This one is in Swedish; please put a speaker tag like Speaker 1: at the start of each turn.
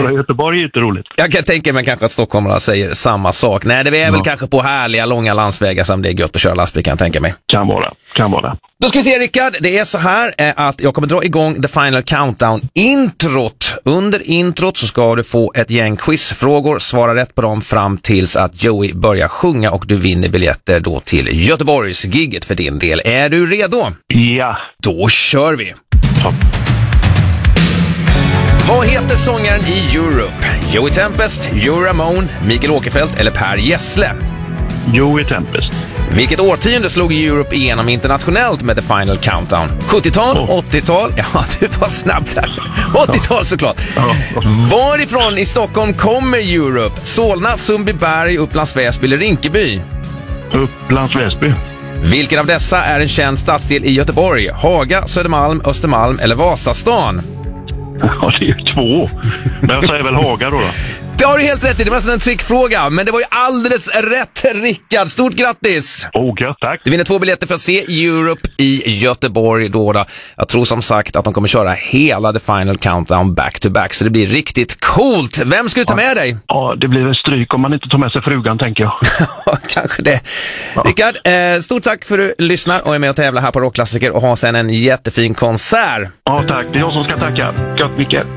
Speaker 1: Norra Göteborg är inte roligt.
Speaker 2: Jag kan tänka mig kanske att stockholmarna säger samma sak. Nej, det är väl kanske på härliga, långa landsvägar som det är gött att köra lastbil, kan jag tänka mig.
Speaker 1: Kan vara.
Speaker 2: Då ska vi se, Rickard. Det är så här att jag kommer dra igång The Final Countdown-introt. Under introt så ska du få ett gäng quizfrågor. Svara rätt på dem fram tills att Joey börjar sjunga och du vinner biljetter då till Göteborgs gigget för din del. Är du redo?
Speaker 1: Ja.
Speaker 2: Då kör vi.
Speaker 1: Topp.
Speaker 2: Vad heter sångaren i Europe? Joey Tempest, Joey Ramone, Mikael Åkerfeldt eller Per Gessle?
Speaker 1: Joey Tempest.
Speaker 2: Vilket årtionde slog Europe igenom internationellt med The Final Countdown? 70-tal, 80-tal? Ja, du var snabb där. 80-tal såklart. Varifrån i Stockholm kommer Europe? Solna, Sundbyberg, Upplands Väsby eller Rinkeby?
Speaker 1: Upplands Väsby.
Speaker 2: Vilken av dessa är en känd stadsdel i Göteborg? Haga, Södermalm, Östermalm eller Vasastan?
Speaker 1: Ja, det är ju 2. Men jag säger väl Haga då.
Speaker 2: Det har du helt rätt i, det var nästan en trickfråga. Men det var ju alldeles rätt, Rickard. Stort grattis!
Speaker 1: Gött, tack.
Speaker 2: Du vinner 2 biljetter för att se Europe i Göteborg då. Jag tror som sagt att de kommer köra hela The Final Countdown back to back. Så det blir riktigt coolt. Vem ska du ta med dig?
Speaker 1: Ja, det blir väl stryk om man inte tar med sig frugan, tänker jag.
Speaker 2: Kanske det. Ja. Rickard, stort tack för att du lyssnar och är med och tävlar här på Rockklassiker och ha sen en jättefin konsert.
Speaker 1: Ja, tack. Det är jag som ska tacka. Gött mycket.